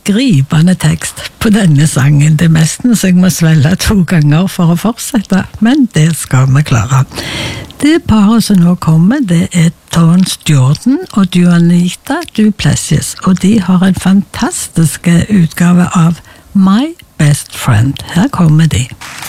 gripende tekst på denne sangen. Det er nesten så jeg må svelle 2 ganger for å fortsette, men det skal vi klare. Det paret som nå kommer, det er Torrance Jordan og Juanita Duplessis, og de har en fantastisk utgave av My Best Friend. Her kommer de.